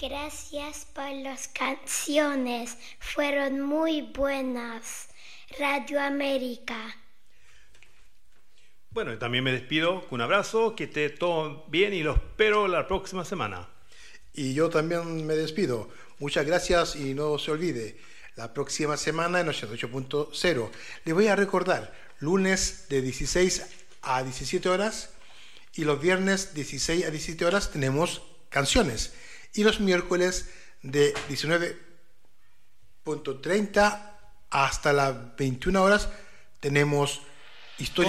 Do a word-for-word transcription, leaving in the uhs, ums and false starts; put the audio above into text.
Gracias por las canciones, fueron muy buenas. Radio América. Bueno, y también me despido con un abrazo, que esté todo bien y lo espero la próxima semana. Y yo también me despido. Muchas gracias y no se olvide, la próxima semana en ochenta y ocho punto cero. Les voy a recordar, lunes de dieciséis a diecisiete horas y los viernes dieciséis a diecisiete horas tenemos canciones. Y los miércoles de diecinueve punto treinta hasta las veintiuna horas tenemos historia.